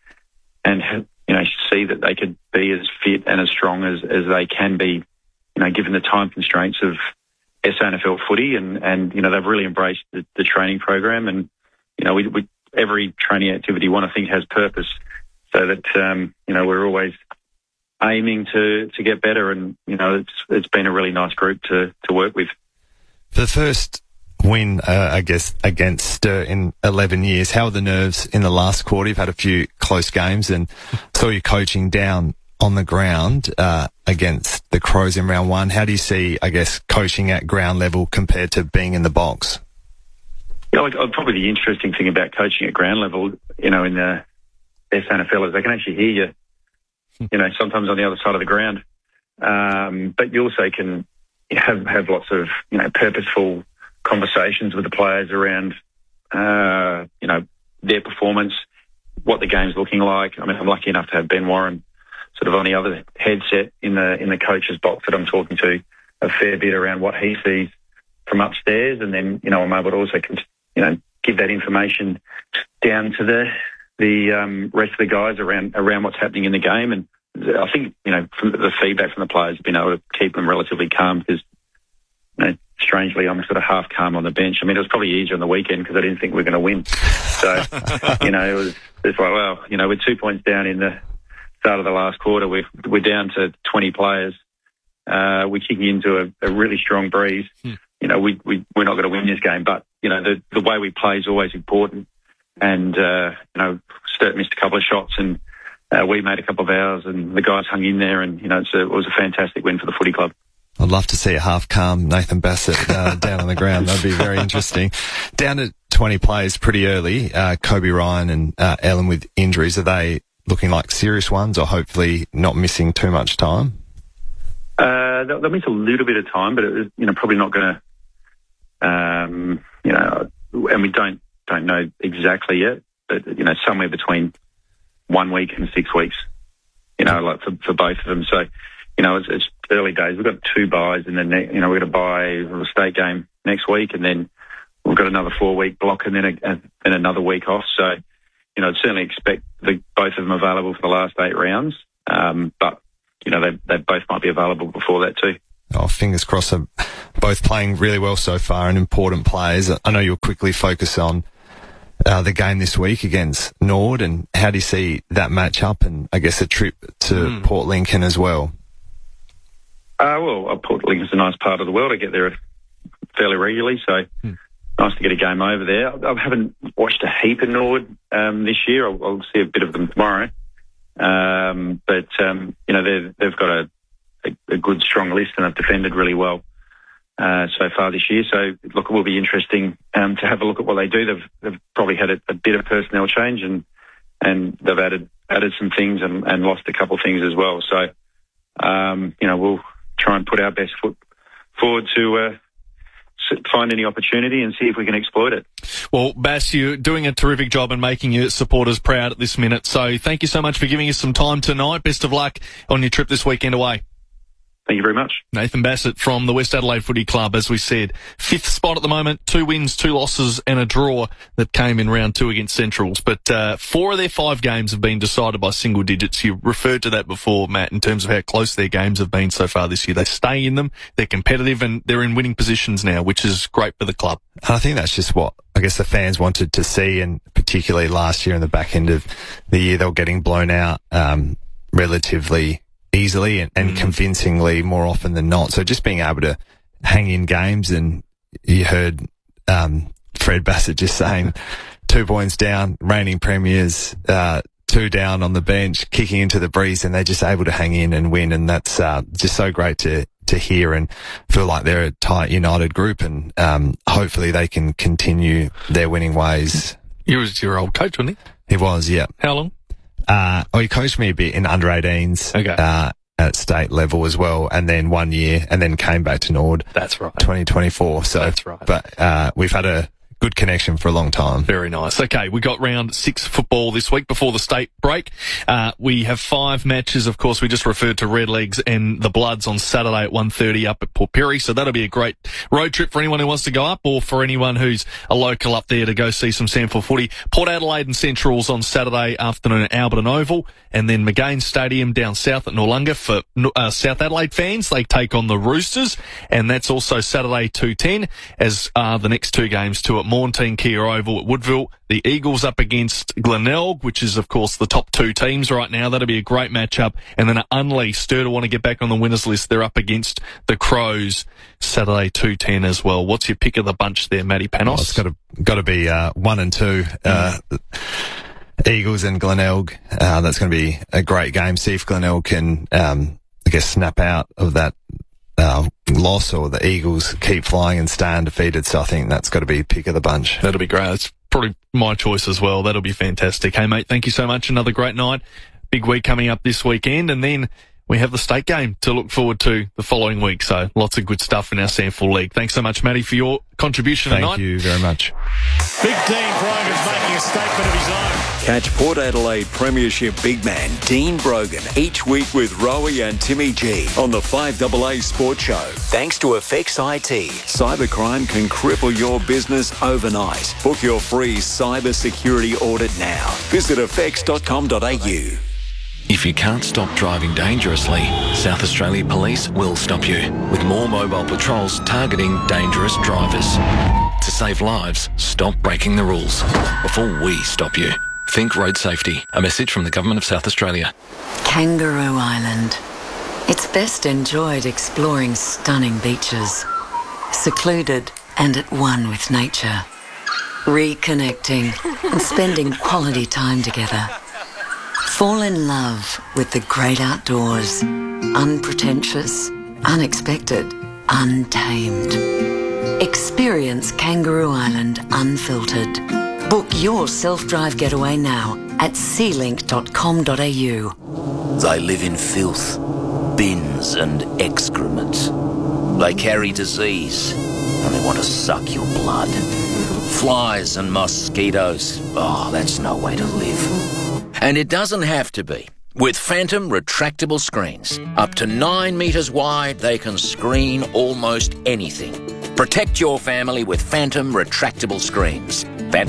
Speaker 17: see that they could be as fit and as strong as they can be, given the time constraints of SANFL footy. And they've really embraced the training program. And, we every training activity one, I think, has purpose, so that, we're always aiming to get better. And, it's been a really nice group to work with.
Speaker 30: For the first win, I guess, against Sturt in 11 years. How are the nerves in the last quarter? You've had a few close games and saw you coaching down on the ground against the Crows in round 1. How do you see, I guess, coaching at ground level compared to being in the box?
Speaker 17: Yeah, probably the interesting thing about coaching at ground level, in the SANFL is they can actually hear you, sometimes on the other side of the ground. But you also can have lots of, purposeful conversations with the players around, their performance, what the game's looking like. I mean, I'm lucky enough to have Ben Warren sort of on the other headset in the coach's box that I'm talking to a fair bit around what he sees from upstairs. And then, I'm able to also, give that information down to the rest of the guys around what's happening in the game. And I think, from the feedback from the players has been able to keep them relatively calm because, strangely, I'm sort of half calm on the bench. I mean, it was probably easier on the weekend because I didn't think we were going to win. So, it's like, well, we're 2 points down in the start of the last quarter. We're down to 20 players. We're kicking into a really strong breeze. We're not going to win this game, but, the way we play is always important. And, Sturt missed a couple of shots and we made a couple of ours and the guys hung in there and, it was a fantastic win for the footy club.
Speaker 30: I'd love to see a half-calm Nathan Bassett down on the ground. That'd be very interesting. Down to 20 players pretty early. Kobe Ryan and Ellen with injuries. Are they looking like serious ones or hopefully not missing too much time?
Speaker 17: They'll miss a little bit of time, but it was, probably not going to, and we don't know exactly yet, but, somewhere between 1 week and 6 weeks, like for both of them. So, it's early days. We've got 2 buys and then, we're going to buy a state game next week and then we've got another 4-week block and then another week off. So, I'd certainly expect both of them available for the last 8 rounds. But, they both might be available before that too.
Speaker 30: Oh, fingers crossed. Are both playing really well so far and important players. I know you'll quickly focus on the game this week against Nord, and how do you see that match up and I guess a trip to Port Lincoln as well?
Speaker 17: Port Lincoln's a nice part of the world. I get there fairly regularly, so nice to get a game over there. I haven't watched a heap of Nord this year. I'll see a bit of them tomorrow. But they've got a good, strong list and have defended really well so far this year. So, look, it will be interesting to have a look at what they do. They've probably had a bit of personnel change and they've added some things and lost a couple of things as well. So, we'll try and put our best foot forward to find any opportunity and see if we can exploit it.
Speaker 29: Well, Bass, you're doing a terrific job and making your supporters proud at this minute. So thank you so much for giving us some time tonight. Best of luck on your trip this weekend away.
Speaker 17: Thank you very much.
Speaker 29: Nathan Bassett from the West Adelaide Footy Club, as we said. 5th spot at the moment, 2 wins, 2 losses and a draw that came in round 2 against Centrals. But 4 of their 5 games have been decided by single digits. You referred to that before, Matt, in terms of how close their games have been so far this year. They stay in them, they're competitive and they're in winning positions now, which is great for the club.
Speaker 30: I think that's just what I guess the fans wanted to see, and particularly last year in the back end of the year, they were getting blown out relatively easily and convincingly more often than not. So just being able to hang in games, and you heard Fred Bassett just saying 2 points down, reigning premiers, 2 down on the bench, kicking into the breeze, and they're just able to hang in and win. And that's just so great to hear and feel like they're a tight, united group, and hopefully they can continue their winning ways.
Speaker 29: He was your old coach, wasn't
Speaker 30: he? He was, yeah.
Speaker 29: How long?
Speaker 30: He coached me a bit in under-18s at state level as well, and then 1 year, and then came back to Nord.
Speaker 29: That's right.
Speaker 30: 2024. So,
Speaker 29: that's right.
Speaker 30: But we've had a good connection for a long time.
Speaker 29: Very nice. Okay, we got round 6 football this week before the state break. We have 5 matches. Of course, we just referred to Redlegs and the Bloods on Saturday at 1:30 up at Port Pirie. So that'll be a great road trip for anyone who wants to go up, or for anyone who's a local up there to go see some SANFL footy. Port Adelaide and Centrals on Saturday afternoon at Alberton Oval, and then McGain Stadium down south at Noarlunga for South Adelaide fans. They take on the Roosters, and that's also Saturday 2:10, as are the next 2 games too, at Montine Kia Oval at Woodville. The Eagles up against Glenelg, which is, of course, the top 2 teams right now. That'll be a great matchup. And then at Unley, Sturta want to get back on the winners list. They're up against the Crows, Saturday 2:10 as well. What's your pick of the bunch there, Matty Panos?
Speaker 30: It's got to be 1 and 2. Eagles and Glenelg. That's going to be a great game. See if Glenelg can, I guess, snap out of that loss, or the Eagles keep flying and stay undefeated. So I think that's got to be pick of the bunch.
Speaker 29: That'll be great. It's probably my choice as well. That'll be fantastic. Hey, mate, thank you so much. Another great night. Big week coming up this weekend, and then we have the state game to look forward to the following week. So lots of good stuff in our SANFL League. Thanks so much, Matty, for your contribution tonight.
Speaker 30: Thank you very much.
Speaker 1: Big Dean Brogan's making a statement of his own.
Speaker 3: Catch Port Adelaide Premiership big man Dean Brogan each week with Rowie and Timmy G on the 5AA Sports Show. Thanks to Effects IT. Cybercrime can cripple your business overnight. Book your free cyber security audit now. Visit effects.com.au.
Speaker 18: If you can't stop driving dangerously, South Australia Police will stop you with more mobile patrols targeting dangerous drivers. To save lives, stop breaking the rules before we stop you. Think road safety. A message from the Government of South Australia.
Speaker 19: Kangaroo Island. It's best enjoyed exploring stunning beaches, secluded and at one with nature, reconnecting and spending quality time together. Fall in love with the great outdoors, unpretentious, unexpected, untamed. Experience Kangaroo Island unfiltered. Book your self-drive getaway now at sealink.com.au.
Speaker 20: They live in filth, bins and excrement. They carry disease and they want to suck your blood. Flies and mosquitoes. Oh, that's no way to live. And it doesn't have to be. With Phantom retractable screens, up to 9 metres wide, they can screen almost anything. Protect your family with Phantom retractable screens.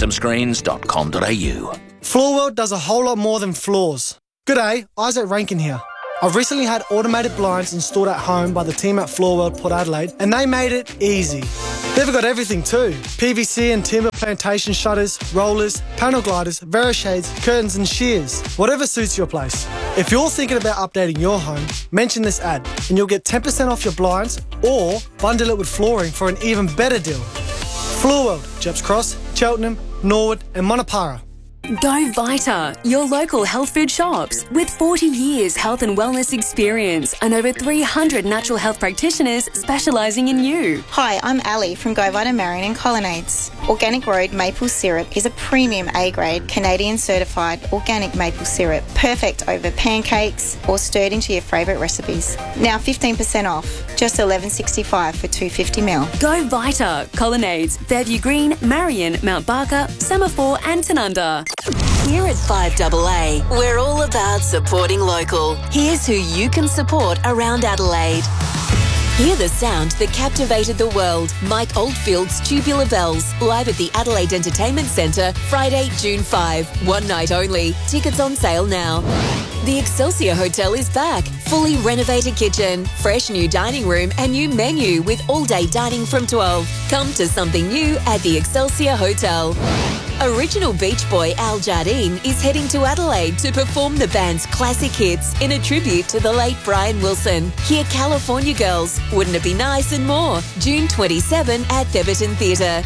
Speaker 20: phantomscreens.com.au.
Speaker 21: Floor World does a whole lot more than floors. G'day, Isaac Rankin here. I've recently had automated blinds installed at home by the team at Floor World Port Adelaide, and they made it easy. They've got everything too. PVC and timber plantation shutters, rollers, panel gliders, Veroshades, curtains and shears. Whatever suits your place. If you're thinking about updating your home, mention this ad and you'll get 10% off your blinds or bundle it with flooring for an even better deal. Floor World, Jeps Cross, Cheltenham, Norwood and Monopara.
Speaker 22: Go Vita, your local health food shops. With 40 years health and wellness experience and over 300 natural health practitioners specialising in you.
Speaker 23: Hi, I'm Ali from Go Vita Marion and Colonnades. Organic Road maple syrup is a premium A-grade Canadian certified organic maple syrup. Perfect over pancakes or stirred into your favourite recipes. Now 15% off, just $11.65 for 250ml.
Speaker 22: Go Vita, Colonnades, Fairview Green, Marion, Mount Barker, Semaphore and Tanunda.
Speaker 24: Here at 5AA, we're all about supporting local. Here's who you can support around Adelaide. Hear the sound that captivated the world. Mike Oldfield's Tubular Bells, live at the Adelaide Entertainment Centre, Friday, June 5. One night only. Tickets on sale now. The Excelsior Hotel is back. Fully renovated kitchen, fresh new dining room and new menu with all-day dining from 12. Come to something new at the Excelsior Hotel. Original Beach Boy Al Jardine is heading to Adelaide to perform the band's classic hits in a tribute to the late Brian Wilson. Hear California Girls, Wouldn't It Be Nice and more. June 27 at Theberton Theatre.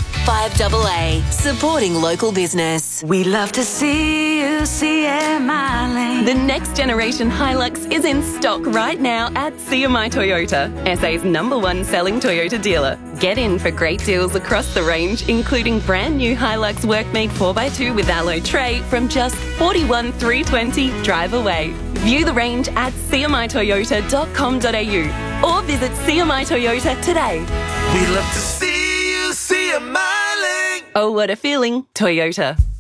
Speaker 24: 5AA, supporting local business.
Speaker 22: We love to see you, my lane. The next generation Hilux is in stock right now at CMI Toyota, SA's #1 selling Toyota dealer. Get in for great deals across the range, including brand new Hilux Workmate 4x2 with alloy tray from just $41,320 drive away. View the range at cmitoyota.com.au or visit CMI Toyota today.
Speaker 25: We love to see you, CMI.
Speaker 22: Oh, what a feeling, Toyota.